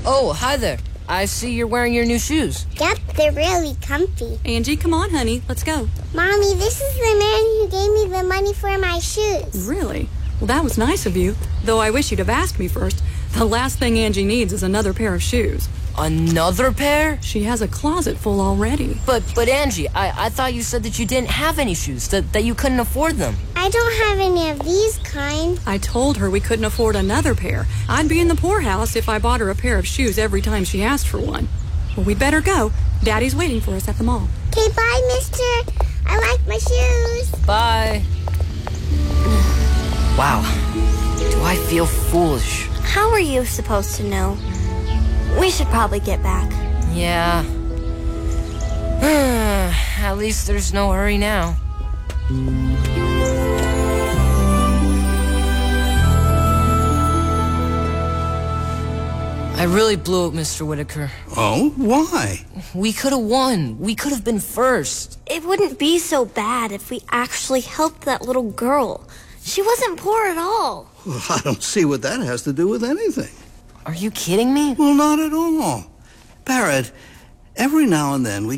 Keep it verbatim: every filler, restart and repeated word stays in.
Oh, hi there. I see you're wearing your new shoes. Yep, they're really comfy. Angie, come on, honey. Let's go. Mommy, this is the man who gave me the money for my shoes. Really? Well, that was nice of you, though I wish you'd have asked me first. The last thing Angie needs is another pair of shoes. Another pair? She has a closet full already. But, but Angie, I, I thought you said that you didn't have any shoes, that, that you couldn't afford them. I don't have any of these kind. I told her we couldn't afford another pair. I'd be in the poorhouse if I bought her a pair of shoes every time she asked for one. Well, we'd better go. Daddy's waiting for us at the mall. Okay, bye, mister. I like my shoes. Bye. Wow. Do I feel foolish? How are you supposed to know? We should probably get back. Yeah. At least there's no hurry now. I really blew it, Mister Whitaker. Oh? Why? We could have won. We could have been first. It wouldn't be so bad if we actually helped that little girl. She wasn't poor at all. Well, I don't see what that has to do with anything. Are you kidding me? Well, not at all. Barrett, every now and then we